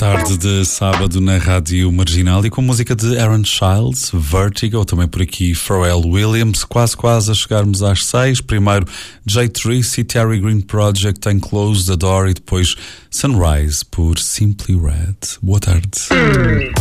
tarde de sábado na Rádio Marginal e com música de Aaron Childs, Vertigo, ou também por aqui Pharrell Williams, quase a chegarmos às 6. Primeiro Jay Tricey, Terry Green Project em Close the Door e depois Sunrise por Simply Red. Boa tarde.